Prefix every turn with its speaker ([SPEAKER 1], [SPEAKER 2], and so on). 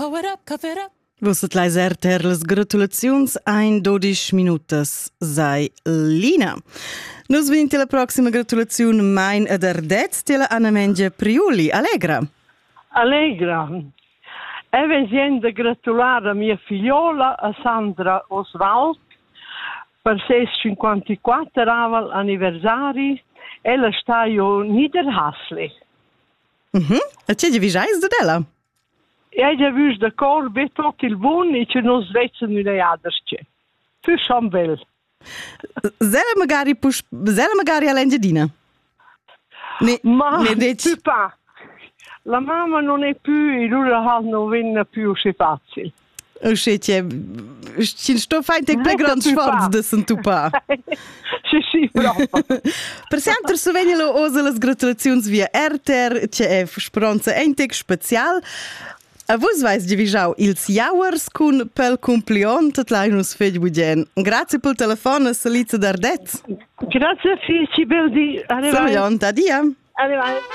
[SPEAKER 1] Vusset leis RTR las gratulaziuns ein 12 minutas sei Lina. Nus vinti la proxima gratulaziun mein ad Ardez tela Anna Mengia Priuli. Allegra.
[SPEAKER 2] Allegra. E vesendo gratulare a mia figliola, a Sandra Oswald, per ses 54 anniversari. Ella sta io Niederhasli.
[SPEAKER 1] E c'è di visais da della?
[SPEAKER 2] E già vis da corbe tot il bun e che non svezza nu ne adersce. Tu son bel.
[SPEAKER 1] Zela magari all'Engiadina.
[SPEAKER 2] Ma più pa. La mamma non è più e lui non viene più se facile.
[SPEAKER 1] Uscite, ci sto fai per grandi sforzi da Santupa.
[SPEAKER 2] Sì, proprio.
[SPEAKER 1] Per sempre se vengono osa le gratulazioni via RTR, c'è speranza un tec special. A voi vais di visau ils jauers kun pel cumplion tot lainus fegli bugen. Grazie pel telefono a Salizza d'Ardez.
[SPEAKER 2] Grazie, Fici, bel di.
[SPEAKER 1] Salutant, adia.
[SPEAKER 2] Arrivederci.